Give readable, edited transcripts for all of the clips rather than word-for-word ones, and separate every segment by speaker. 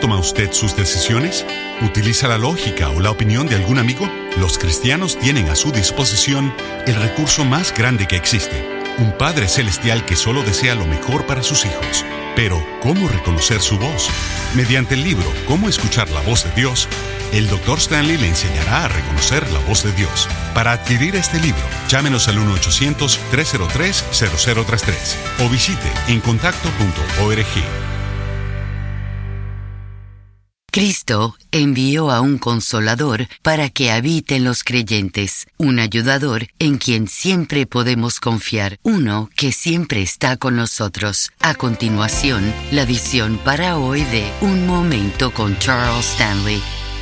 Speaker 1: toma usted sus decisiones? ¿Utiliza la lógica o la opinión de algún amigo? Los cristianos tienen a su disposición el recurso más grande que existe, un Padre Celestial que solo desea lo mejor para sus hijos. Pero, ¿cómo reconocer su voz? Mediante el libro «Cómo escuchar la voz de Dios», el Dr. Stanley le enseñará a reconocer la voz de Dios. Para adquirir este libro, llámenos al 1-800-303-0033 o visite encontacto.org.
Speaker 2: Cristo envió a un consolador para que habite en los creyentes, un ayudador en quien siempre podemos confiar, uno que siempre está con nosotros. A continuación, la visión para hoy de Un Momento con Charles Stanley.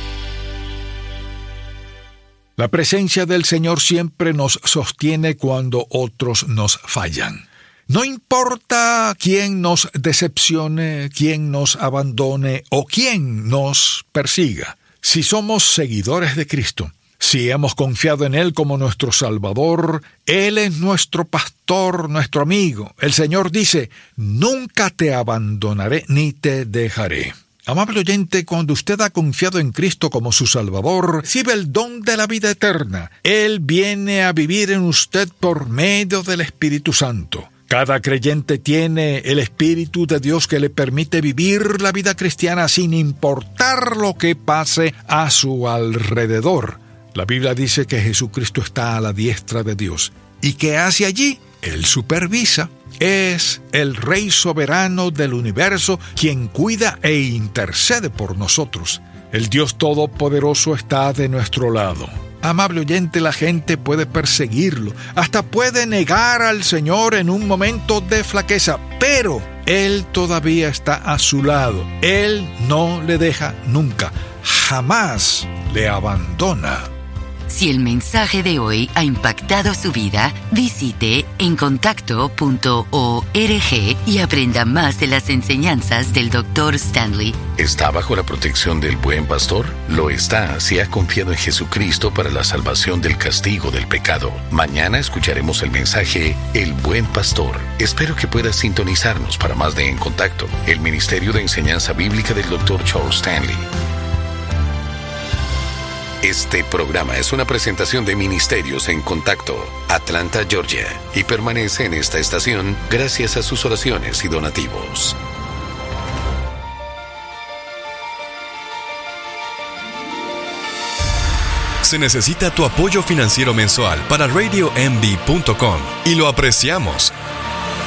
Speaker 3: La presencia del Señor siempre nos sostiene cuando otros nos fallan. No importa quién nos decepcione, quién nos abandone o quién nos persiga. Si somos seguidores de Cristo, si hemos confiado en Él como nuestro Salvador, Él es nuestro pastor, nuestro amigo. El Señor dice, nunca te abandonaré ni te dejaré. Amable oyente, cuando usted ha confiado en Cristo como su Salvador, recibe el don de la vida eterna. Él viene a vivir en usted por medio del Espíritu Santo. Cada creyente tiene el Espíritu de Dios que le permite vivir la vida cristiana sin importar lo que pase a su alrededor. La Biblia dice que Jesucristo está a la diestra de Dios. ¿Y qué hace allí? Él supervisa. Es el Rey soberano del universo quien cuida e intercede por nosotros. El Dios Todopoderoso está de nuestro lado. Amable oyente, la gente puede perseguirlo, hasta puede negar al Señor en un momento de flaqueza, pero Él todavía está a su lado. Él no le deja nunca, jamás le abandona.
Speaker 2: Si el mensaje de hoy ha impactado su vida, visite encontacto.org y aprenda más de las enseñanzas del Dr. Stanley.
Speaker 4: ¿Está bajo la protección del buen pastor? Lo está si ha confiado en Jesucristo para la salvación del castigo del pecado. Mañana escucharemos el mensaje El Buen Pastor. Espero que pueda sintonizarnos para más de En Contacto, el Ministerio de Enseñanza Bíblica del Dr. Charles Stanley. Este programa es una presentación de Ministerios en Contacto, Atlanta, Georgia, y permanece en esta estación gracias a sus oraciones y donativos.
Speaker 5: Se necesita tu apoyo financiero mensual para RadioMD.com y lo apreciamos.